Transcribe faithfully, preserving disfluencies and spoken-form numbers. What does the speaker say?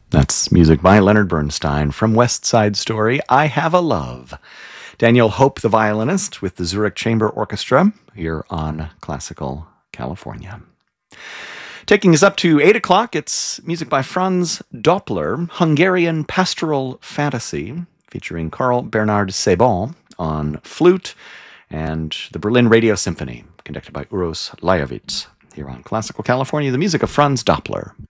That's music by Leonard Bernstein from West Side Story, I Have a Love. Daniel Hope, the violinist, with the Zurich Chamber Orchestra here on Classical California. Taking us up to eight o'clock, it's music by Franz Doppler, Hungarian Pastoral Fantasy, featuring Carl Bernard Sebon on flute, and the Berlin Radio Symphony, conducted by Uros Lajowicz, here on Classical California, the music of Franz Doppler.